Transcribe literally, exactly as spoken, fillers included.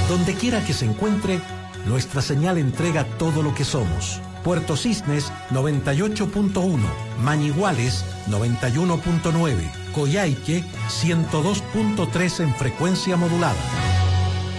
Donde quiera que se encuentre, nuestra señal entrega todo lo que somos. Puerto Cisnes noventa y ocho punto uno, Mañiguales noventa y uno punto nueve, Coyhaique ciento dos punto tres en frecuencia modulada.